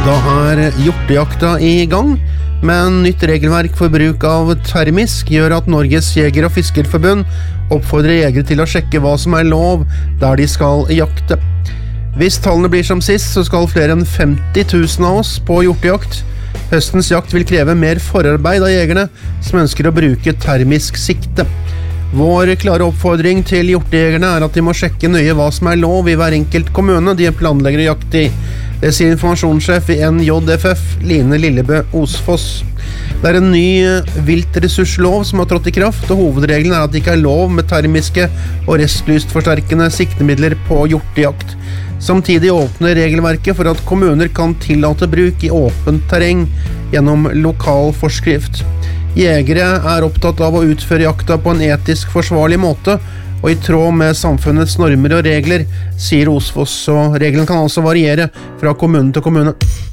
Da hjortejakta I gang, men nytt regelverk for bruk av termisk gjør at Norges Jeger- og Fiskerforbund oppfordrer jegere til å sjekke hva som lov der de skal jakte. Hvis tallene blir som sist, så skal flere enn 50 000 av oss på hjortejakt. Høstens jakt vil kreve mer forarbeid av jegerne som ønsker å bruke termisk sikte. Vår klare oppfordring til hjortejegerne at de må sjekke nøye hva som lov I hver enkelt kommune de planlegger å jakte I. Det sier informasjonssjef I NJFF, Line Lillebø Osfoss. Det en ny viltressurslov som har trådt I kraft, og hovedregelen at det ikke lov med termiske og restlystforsterkende siktemidler på hjortejakt. Samtidig åpner regelverket for at kommuner kan tillate bruk I åpent terreng gjennom lokal forskrift. Jegere opptatt av å utføre jakta på en etisk forsvarlig måte, og I tråd med samfunnets normer og regler, sier Osfoss, og reglene kan altså variere fra kommune til kommune.